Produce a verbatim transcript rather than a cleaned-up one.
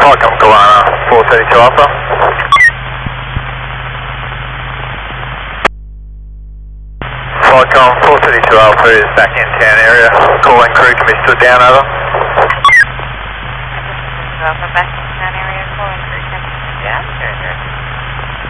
Falcon Kalana, four thirty-two Alpha. Falcon four thirty-two Alpha is back in town area. Calling crew can be stood down, over. Alpha back in town area, calling crew can be stood down. Zero zero